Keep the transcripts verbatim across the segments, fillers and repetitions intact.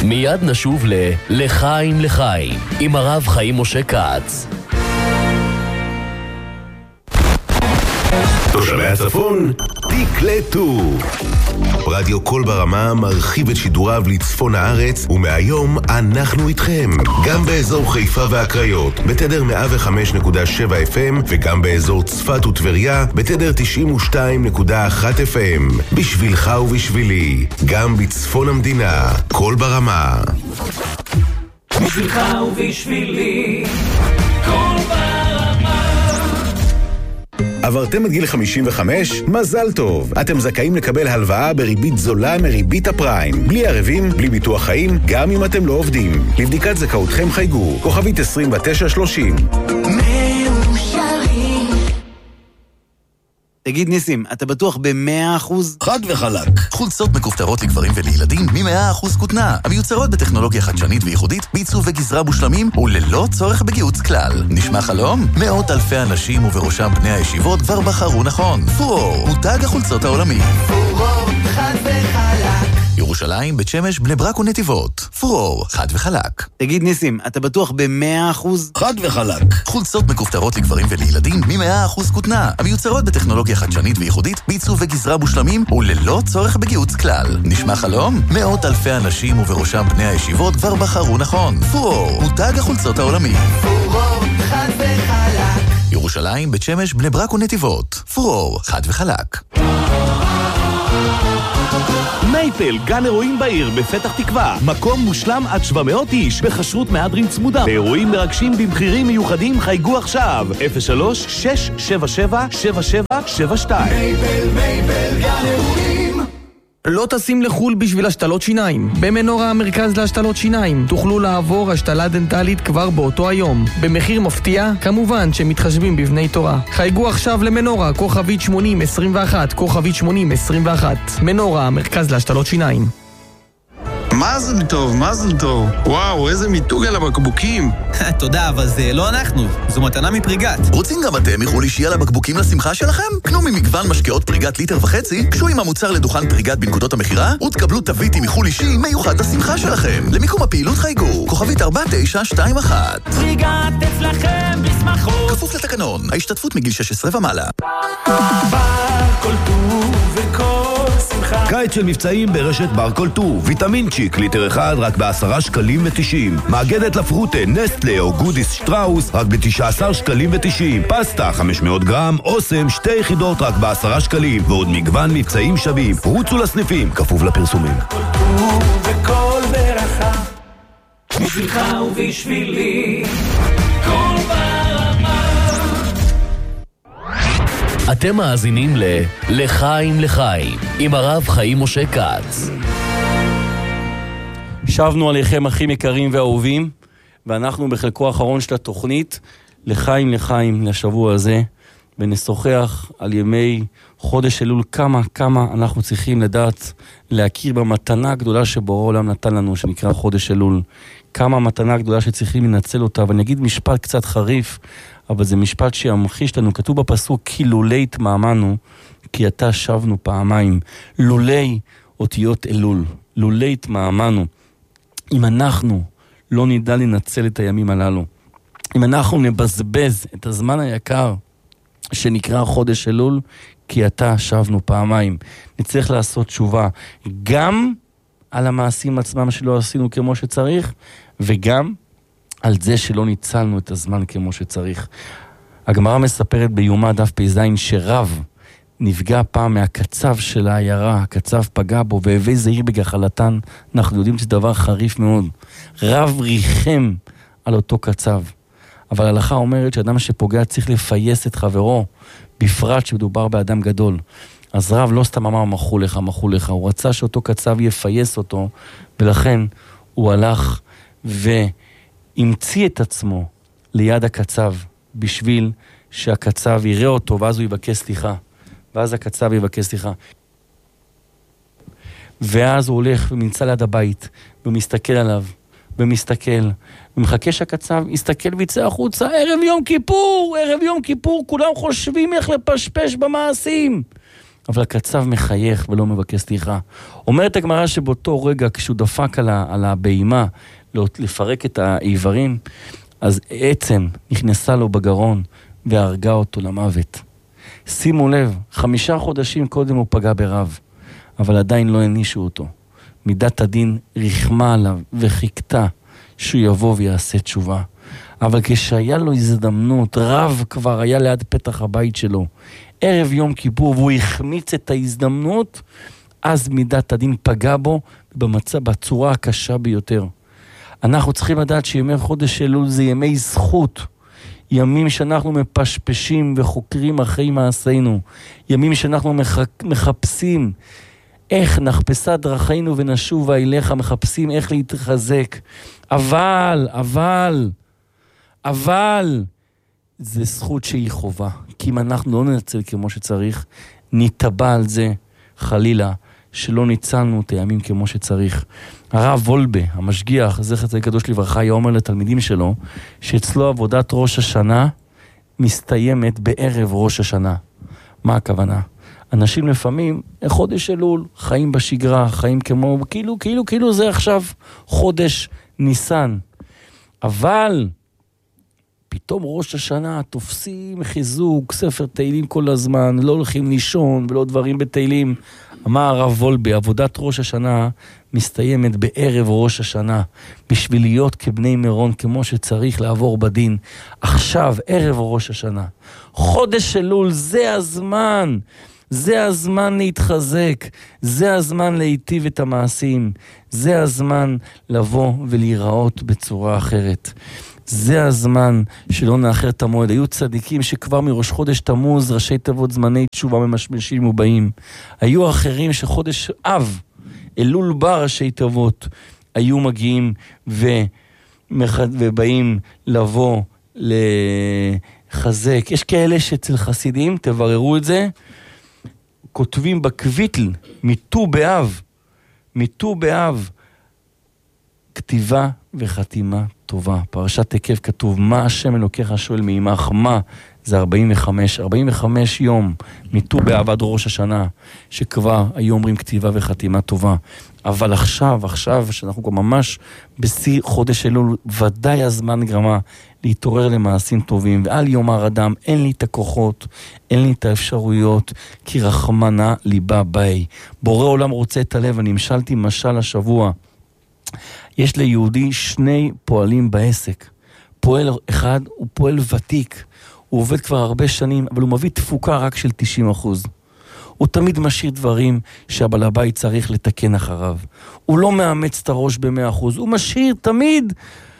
מיד נשוב ללחיים לחיים עם הרב חיים משה כץ. תושבי הצפון, תקלטו. רדיו קול ברמה מרחיב את שידוריו לצפון הארץ, ומהיום אנחנו איתכם. גם באזור חיפה והקריות, בתדר מאה וחמש נקודה שבע אף אם, וגם באזור צפת וטבריה, בתדר תשעים ושתיים נקודה אחת אף אם. בשבילך ובשבילי, גם בצפון המדינה, קול ברמה. בשבילך ובשבילי, קול ברמה. עברתם את גיל חמישים וחמש? מזל טוב! אתם זכאים לקבל הלוואה בריבית זולה מריבית הפריים. בלי ערבים, בלי ביטוח חיים, גם אם אתם לא עובדים. לבדיקת זכאותכם חייגו, כוכבית עשרים ותשע שלושים. תגיד ניסים, אתה בטוח ב-מאה אחוז? חד וחלק. חולצות מכופתרות לגברים ולילדים מ-מאה אחוז כותנה. המיוצרות בטכנולוגיה חדשנית וייחודית, בעיצוב וגזרה מושלמים וללא צורך בגיוץ כלל. נשמע חלום? מאות אלפי אנשים ובראשם בני הישיבות כבר בחרו נכון. פורור, מותג החולצות העולמי. פורור, חד וחלק. ירושלים, בית שמש, בני ברק ונתיבות. פורור, חד וחלק. תגיד ניסים, אתה בטוח ב-מאה אחוז? חד וחלק. חולצות מכופתרות לגברים ולילדים מ-מאה אחוז כותנה. המיוצרות בטכנולוגיה חדשנית וייחודית, בעיצוב וגזרה מושלמים וללא צורך בגיוץ כלל. נשמע חלום? מאות אלפי אנשים ובראשם בני הישיבות כבר בחרו נכון. פורור, מותג החולצות העולמי. פורור, חד וחלק. ירושלים, בית שמש, בני ברק ונתיבות. פורור, חד וחלק. מייפל, גן אירועים בעיר בפתח תקווה. מקום מושלם עד שבע מאות איש בחשרות מהדרין צמודה. באירועים מרגשים במחירים מיוחדים חייגו עכשיו. אפס שלוש שש שבע שבע שבע שבע שבע שתיים. מייפל, מייפל, גן אירועים. לא טסים לחול בשביל השתלות שיניים. במנורה המרכז להשתלות שיניים תוכלו לעבור השתלה דנטלית כבר באותו היום. במחיר מפתיע, כמובן שמתחשבים בבני תורה. חייגו עכשיו למנורה, כוכבית שמונים עשרים ואחת, כוכבית שמונים עשרים ואחת. מנורה המרכז להשתלות שיניים. מזל טוב, מזל טוב. וואו, איזה מיתוג על הבקבוקים. תודה, אבל זה לא אנחנו. זו מתנה מפריגת. רוצים גם אתם מחול אישי על הבקבוקים לשמחה שלכם? קנו ממגוון משקאות פריגת ליטר וחצי, קשו עם המוצר לדוכן פריגת בנקודות המחירה, ותקבלו תווית עם מחול אישי מיוחד לשמחה שלכם. למיקום הפעילות חייגו, כוכבית ארבע תשע שתיים אחת. פריגת אצלכם בשמחות. כפוף לתקנון, ההשתתפות מגיל שש עשרה ומעלה. בר כל טוב וכל שמחה. קיץ של מבצעים ברשת בר כל טוב. ויטמין צ'יק ליטר אחד רק בעשרה שקלים ותשעים. מאגדת לפרוטה, נסטלה או גודיס שטראוס רק בתשע עשרה שקלים ותשעים. פסטה חמש מאות גרם, אוסם שתי יחידות רק בעשרה שקלים. ועוד מגוון מבצעים שווים. רוצו לסניפים, כפוף לפרסומים. כל טוב וכל ברכה. בשבילך ובשבילי, כל ברמה. אתם מאזינים ללחיים לחיים עם הרב חיים משה כץ. שבנו עליכם אחים יקרים ואהובים, ואנחנו בחלקו האחרון של התוכנית לחיים לחיים לשבוע הזה, ונשוחח על ימי חודש אלול, כמה כמה אנחנו צריכים לדעת להכיר במתנה הגדולה שבורא העולם נתן לנו, שנקרא חודש אלול. כמה מתנה גדולה שצריכים לנצל אותה, ואני אגיד משפט קצת חריף, אבל זה משפט שימחיש לנו. כתוב בפסוק, כי לולי התמהמנו, כי אתה שבנו פעמיים. לולי אותיות אלול, לולי התמהמנו. אם אנחנו לא נדע לנצל את הימים הללו, אם אנחנו נבזבז את הזמן היקר שנקרא חודש אלול, כי אתה שבנו פעמיים, נצטרך לעשות תשובה גם על המעשים עצמם שלא עשינו כמו שצריך, וגם על זה שלא ניצלנו את הזמן כמו שצריך. הגמרא מספרת ביומא דף פ"ז שרב נפגע פעם מהקצב של העיירה, הקצב פגע בו והביא זעיר בגחלתן. אנחנו יודעים שזה דבר חריף מאוד. רב ריחם על אותו קצב, אבל ההלכה אומרת שאדם שפוגע צריך לפייס את חברו, בפרט שמדובר באדם גדול. אז רב לא סתם אמר מחו לך, מחו לך, הוא רצה שאותו קצב יפייס אותו, ולכן הוא הלך והמציא את עצמו ליד הקצב, בשביל שהקצב יראה אותו, ואז הוא יבקש סליחה. ואז הקצב יבקש סליחה. ואז הוא הולך ונמצא ליד הבית, ומסתכל עליו, ומסתכל, ומחכה שהקצב יסתכל ויצא החוצה. ערב יום כיפור, ערב יום כיפור, כולם חושבים איך לפשפש במעשים. אבל הקצב מחייך ולא מבקש סליחה. אומרת הגמרא שבאותו רגע, כשהוא דפק על, ה, על הבהימה, לפרק את האיברים, אז עצם נכנסה לו בגרון והרגה אותו למוות. שימו לב, חמישה חודשים קודם הוא פגע ברב, אבל עדיין לא הנישו אותו. מידת הדין רחמה עליו וחיכתה שהוא יבוא ויעשה תשובה. אבל כשהיה לו הזדמנות, רב כבר היה ליד פתח הבית שלו, ערב יום כיפור, והוא החמיץ את ההזדמנות, אז מידת הדין פגע בו במצב, בצורה הקשה ביותר. אנחנו צריכים לדעת שימי חודש אלול זה ימי זכות, ימים שאנחנו מפשפשים וחוקרים אחרי מעשינו, ימים שאנחנו מחפשים איך נחפשה דרכינו ונשובה אליך, מחפשים איך להתחזק. אבל, אבל, אבל, זה זכות שהיא חובה. כי אם אנחנו לא ננצל כמו שצריך, נתבע על זה חלילה, שלא ניצלנו את הימים כמו שצריך. הרב וולבה, המשגיח, זכר צדיק קדוש לברכה, היה אומר לתלמידים שלו, שאצלו עבודת ראש השנה מסתיימת בערב ראש השנה. מה הכוונה? אנשים לפעמים, חודש אלול, חיים בשגרה, חיים כמו, כאילו, כאילו, כאילו זה עכשיו חודש ניסן. אבל פתאום ראש השנה תופסים חיזוק, ספר תהילים כל הזמן, לא הולכים לישון ולא דברים בתהילים. אמר הרב וולבה, עבודת ראש השנה מסתיימת בערב ראש השנה, בשביל להיות כבני מירון כמו שצריך לעבור בדין. עכשיו, ערב ראש השנה, חודש אלול, זה הזמן, זה הזמן להתחזק, זה הזמן להיטיב את המעשים, זה הזמן לבוא ולהיראות בצורה אחרת. זה הזמן שלא נאחר את המועד. היו צדיקים שכבר מראש חודש תמוז, ראשי תיבות זמני תשובה ממשמשים ובאים. היו אחרים שחודש אב, אלול בר ראשי תיבות, היו מגיעים ומח... ובאים לבוא לחזק. יש כאלה שאצל חסידים, תבררו את זה, כותבים בקביטל, מיטו באב, מיטו באב, כתיבה וחתימה טובה. פרשת עקב כתוב, מה השם אלוקיך שואל מעמך, מה? זה ארבעים וחמש, ארבעים וחמש יום, מיטו באב עד ראש השנה, שכבר היו אומרים כתיבה וחתימה טובה. אבל עכשיו, עכשיו, שאנחנו גם ממש בשיא חודש אלול, ודאי הזמן גרמה להתעורר למעשים טובים, ועל יאמר אדם, אין לי את הכוחות, אין לי את האפשרויות, כי רחמנה ליבה באי. בורא עולם רוצה את הלב, אני המשלתי משל השבוע, יש ליהודי שני פועלים בעסק. פועל אחד הוא פועל ותיק, הוא עובד כבר הרבה שנים, אבל הוא מביא תפוקה רק של תשעים אחוז. הוא תמיד משאיר דברים שהבעל הבית צריך לתקן אחריו. הוא לא מאמץ את הראש ב-מאה אחוז, הוא משאיר תמיד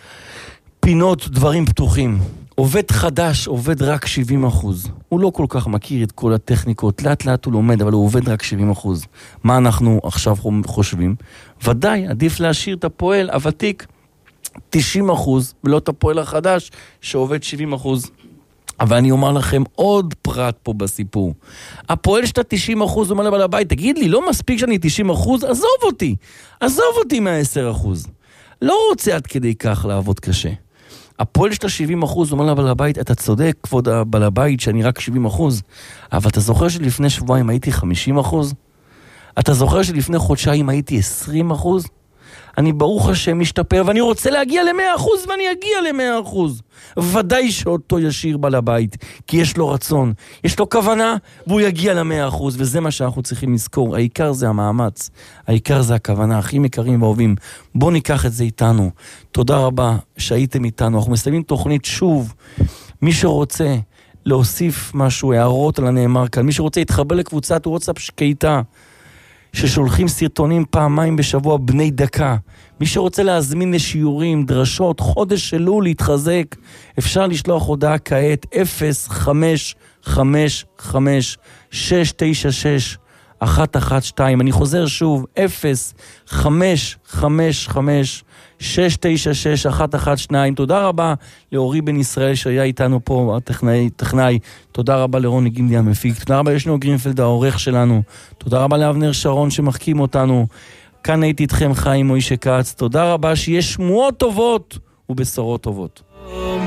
פינות, דברים פתוחים. עובד חדש, עובד רק שבעים אחוז. הוא לא כל כך מכיר את כל הטכניקות, לאט לאט הוא לומד, אבל הוא עובד רק שבעים אחוז. מה אנחנו עכשיו חושבים? ודאי, עדיף להשאיר את הפועל הוותיק תשעים אחוז, ולא את הפועל החדש שעובד שבעים אחוז. אבל אני אומר לכם עוד פרט פה בסיפור. הפועל שאתה תשעים אחוז, הוא אומר לבעל הבית, תגיד לי, לא מספיק שאני תשעים אחוז? עזוב אותי, עזוב אותי מה-עשרה אחוז. לא רוצה עד כדי כך לעבוד קשה. הפועל שאתה שבעים אחוז, הוא אומר לבעל הבית, אתה צודק, כבוד הבעל הבית, שאני רק שבעים אחוז, אבל אתה זוכר שלפני שבועיים הייתי חמישים אחוז? אתה זוכר שלפני חודשיים הייתי עשרים אחוז? אני ברוך השם משתפר, ואני רוצה להגיע ל-מאה אחוז, ואני אגיע ל-מאה אחוז. ודאי שאותו ישיר בעל הבית, כי יש לו רצון, יש לו כוונה, והוא יגיע ל-מאה אחוז, וזה מה שאנחנו צריכים לזכור. העיקר זה המאמץ, העיקר זה הכוונה, הכי יקרים ואוהבים. בואו ניקח את זה איתנו. תודה רבה שהייתם איתנו. אנחנו מסיימים תוכנית שוב. מי שרוצה להוסיף משהו, הערות על הנאמר כאן, מי שרוצה להתחבר לקבוצת וואטסאפ שקייטה, ששולחים סרטונים פעמיים בשבוע בני דקה. מי שרוצה להזמין לשיעורים, דרשות, חודש אלול להתחזק, אפשר לשלוח הודעה כעת אפס חמש חמש חמש שש תשע שש אחת אחת שתיים. אני חוזר שוב, אפס חמש חמש חמש שש תשע שש אחת אחת שתיים. תודה רבה לאורי בן ישראל שהיה איתנו פה, הטכנאי, טכנאי. תודה רבה לרוני גינדי המפיק. תודה רבה לשניאור גרינפלד העורך שלנו. תודה רבה לאבנר שרון שמחכים אותנו. כאן הייתי איתכם חיים מוישה כץ. תודה רבה, שיש שמועות טובות ובשורות טובות.